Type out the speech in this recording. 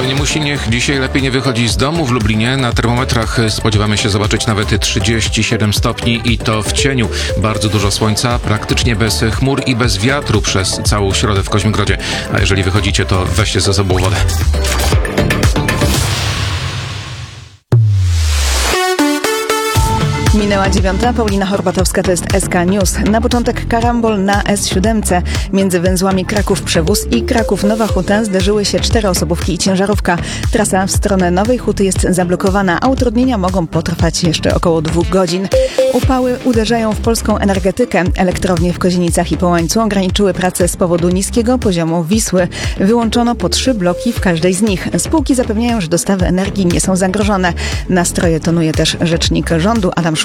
nie musi, niech dzisiaj lepiej nie wychodzi z domu. W Lublinie na termometrach spodziewamy się zobaczyć nawet 37 stopni i to w cieniu. Bardzo dużo słońca, praktycznie bez chmur i bez wiatru przez całą środę w Koźmigrodzie. A jeżeli wychodzicie, to weźcie ze sobą wodę. Minęła 9. Paulina Horbatowska, to jest SK News. Na początek karambol na S7. Między węzłami Kraków-Przewóz i Kraków-Nowa Huta zderzyły się 4 osobówki i ciężarówka. Trasa w stronę Nowej Huty jest zablokowana, a utrudnienia mogą potrwać jeszcze około 2 godzin. Upały uderzają w polską energetykę. Elektrownie w Kozienicach i Połańcu ograniczyły pracę z powodu niskiego poziomu Wisły. Wyłączono po 3 bloki w każdej z nich. Spółki zapewniają, że dostawy energii nie są zagrożone. Nastroje tonuje też rzecznik rządu Adam Szumowski.